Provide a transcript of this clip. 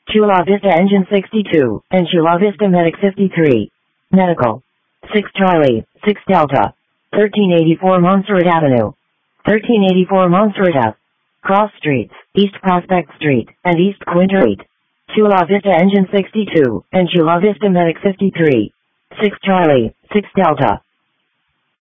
Chula Vista Engine 62, and Chula Vista Medic 53. Medical. 6 Charlie, 6 Delta. 1384 Montserrat Avenue. 1384 Montserrat Ave. Cross Streets, East Prospect Street, and East Quinter Street. Chula Vista Engine 62, and Chula Vista Medic 53. 6 Charlie, 6 Delta.